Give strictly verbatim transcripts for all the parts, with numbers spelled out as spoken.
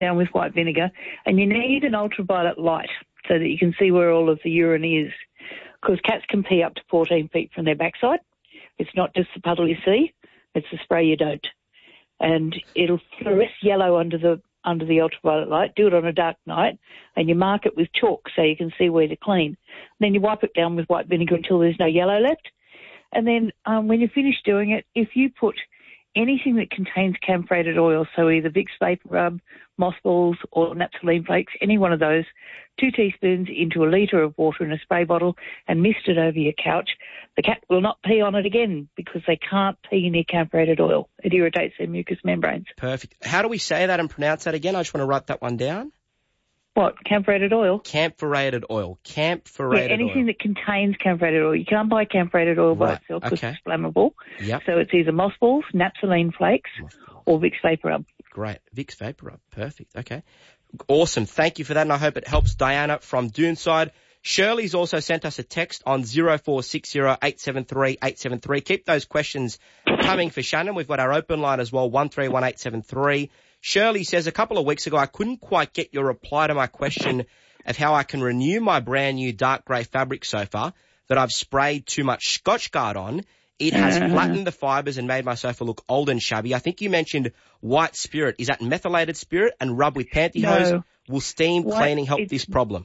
down with white vinegar, and you need an ultraviolet light so that you can see where all of the urine is, because cats can pee up to fourteen feet from their backside. It's not just the puddle you see, it's the spray you don't. And it'll fluoresce yellow under the under the ultraviolet light. Do it on a dark night, and you mark it with chalk so you can see where to clean. Then you wipe it down with white vinegar until there's no yellow left. And then um, when you finish doing it, if you put anything that contains camphorated oil, so either Vicks Vapor Rub, mothballs or naphthalene flakes, any one of those, two teaspoons into a litre of water in a spray bottle and mist it over your couch, the cat will not pee on it again because they can't pee near camphorated oil. It irritates their mucous membranes. Perfect. How do we say that and pronounce that again? I just want to write that one down. What, camphorated oil? Camphorated oil. Camphorated yeah, anything oil. that contains camphorated oil. You can't buy camphorated oil by right. itself because okay. it's flammable. Yep. So it's either mothballs, naphthalene flakes, or Vicks Vapor Rub. Great. Vicks Vapor Rub. Perfect. Okay. Awesome. Thank you for that, and I hope it helps Diana from Doonside. Shirley's also sent us a text on zero four six zero eight seven three eight seven three. Keep those questions coming for Shannon. We've got our open line as well, one three one eight seven three. Shirley says, a couple of weeks ago, I couldn't quite get your reply to my question of how I can renew my brand new dark grey fabric sofa that I've sprayed too much Scotchgard on. It has Uh-huh. flattened the fibres and made my sofa look old and shabby. I think you mentioned white spirit. Is that methylated spirit and rub with pantyhose? No. Will steam White- cleaning help it's- this problem?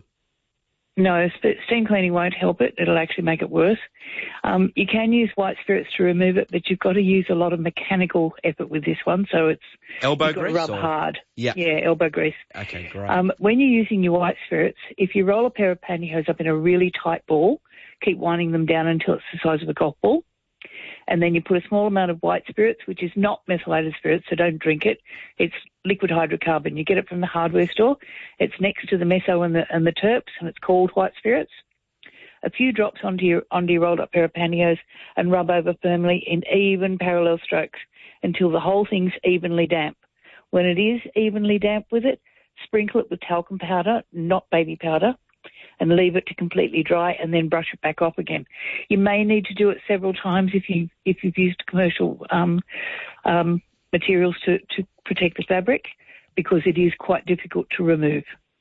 No, st- steam cleaning won't help it. It'll actually make it worse. Um, you can use white spirits to remove it, but you've got to use a lot of mechanical effort with this one, so it's Elbow you've got to grease? rub or- hard. Yeah. Yeah, elbow grease. Okay, great. Um, when you're using your white spirits, if you roll a pair of pantyhose up in a really tight ball, keep winding them down until it's the size of a golf ball. And then you put a small amount of white spirits, which is not methylated spirits, so don't drink it. It's liquid hydrocarbon. You get it from the hardware store. It's next to the meso and the, and the terps, and it's called white spirits. A few drops onto your, onto your rolled up pair of pantyhose and rub over firmly in even parallel strokes until the whole thing's evenly damp. When it is evenly damp with it, sprinkle it with talcum powder, not baby powder, and leave it to completely dry and then brush it back off again. You may need to do it several times if, you, if you've used commercial um, um, materials to, to protect the fabric, because it is quite difficult to remove.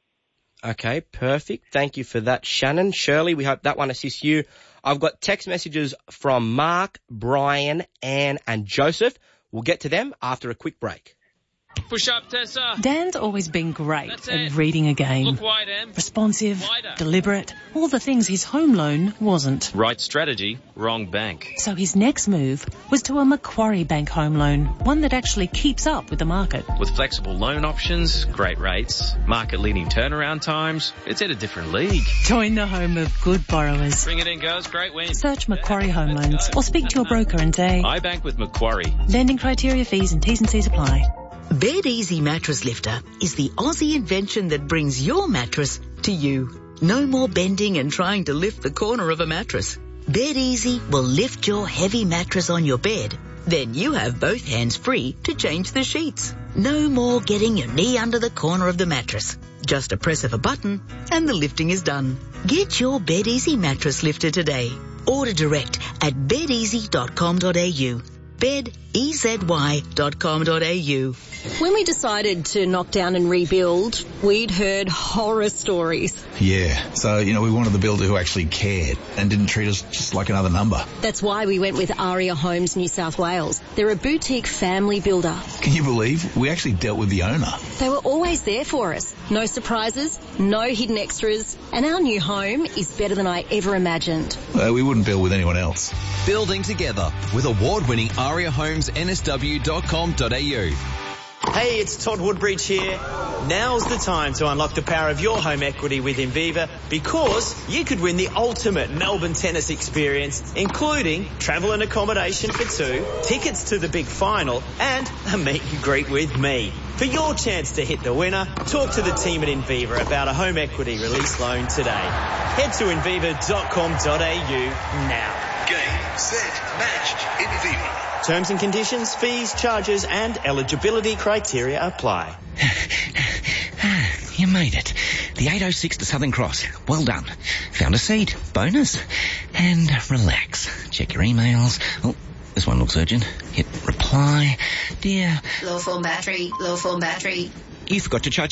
Okay, perfect. Thank you for that, Shannon. Shirley, we hope that one assists you. I've got text messages from Mark, Brian, Anne and Joseph. We'll get to them after a quick break. Push up, Tessa. Dan's always been great That's at it. reading a game. Look wide, Em. Responsive, Wider. deliberate, all the things his home loan wasn't. Right strategy, wrong bank. So his next move was to a Macquarie Bank home loan, one that actually keeps up with the market. With flexible loan options, great rates, market-leading turnaround times, it's at a different league. Join the home of good borrowers. Bring it in, girls. Great win. Search Macquarie Home Loans or speak to your broker and say, I bank with Macquarie. lending criteria, fees and T's and C's apply. Bed Easy Mattress Lifter is the Aussie invention that brings your mattress to you. No more bending and trying to lift the corner of a mattress. Bed Easy will lift your heavy mattress on your bed. Then you have both hands free to change the sheets. No more getting your knee under the corner of the mattress. Just a press of a button and the lifting is done. Get your Bed Easy mattress lifter today. Order direct at bed easy dot com dot a u. bed easy dot com dot a u. When we decided to knock down and rebuild, we'd heard horror stories. Yeah, so, you know, we wanted the builder who actually cared and didn't treat us just like another number. That's why we went with Aria Homes New South Wales. They're a boutique family builder. Can you believe? We actually dealt with the owner. They were always there for us. No surprises, no hidden extras, and our new home is better than I ever imagined. Uh, we wouldn't build with anyone else. Building together with award-winning aria homes n s w dot com dot a u. Hey, it's Todd Woodbridge here. Now's the time to unlock the power of your home equity with Inviva, because you could win the ultimate Melbourne tennis experience, including travel and accommodation for two, tickets to the big final, and a meet and greet with me. For your chance to hit the winner, talk to the team at Inviva about a home equity release loan today. Head to inviva dot com dot a u now. Game, set, match. Inviva. Terms and conditions, fees, charges and eligibility criteria apply. You made it. The eight oh six to Southern Cross. Well done. Found a seat. Bonus. And relax. Check your emails. Oh, this one looks urgent. Hit reply. Dear. Low form battery. Low form battery. You forgot to charge